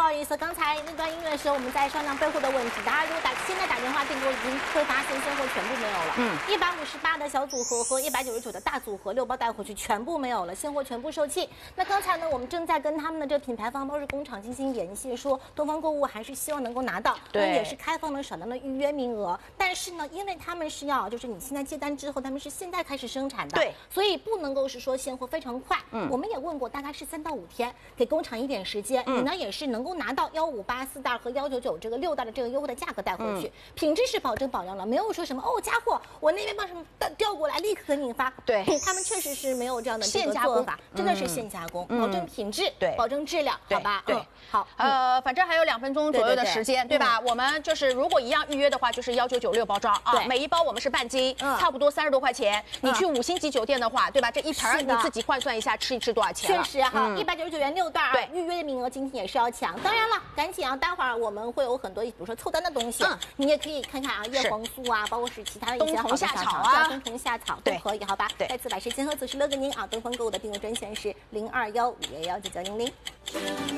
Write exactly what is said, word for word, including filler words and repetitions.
好意思，刚才那段音乐是我们在上当备货的问题，大家如果打现在打电话订购，已经会发现现货全部没有了。嗯，一百五十八的小组合和一百九十九的大组合，六包带回去全部没有了，现货全部售罄。那刚才呢，我们正在跟他们的这个品牌方包装工厂进行联系，说东方购物还是希望能够拿到，对，也是开放了少量的预约名额。但是呢，因为他们是要就是你现在接单之后，他们是现在开始生产的，对，所以不能够是说现货非常快。嗯，我们也问过，大概是三到五天，给工厂一点时间，嗯、你呢也是能够拿到幺五八四袋和幺九九这个六袋的这个优惠的价格带回去，嗯、品质是保证保障了，没有说什么哦加货，我那边帮什么调过来立刻给你发。对，他们确实是没有这样的这个做法，真的是现加工，嗯、保证品质，对，保证质量，好吧？对，嗯、好， 呃，反正还有两分钟左右的时间，对吧？我们就是如果一样预约的话，就是幺九九六包装啊，每一包我们是半斤，差不多三十多块钱。你去五星级酒店的话，对吧？这一盆你自己换算一下，吃一吃多少钱？ 确实哈，一百九十九元六袋，对，预约的名额今天也是要抢。当然了，赶紧啊，待会儿我们会有很多，比如说凑单的东西，你也可以看看啊，叶黄素啊，包括是其他的一些好的小草啊，冬虫夏草都可以，好吧？对，再次把时间和此时留给您啊，东方购物的订购专线是零二幺五幺幺九九零零。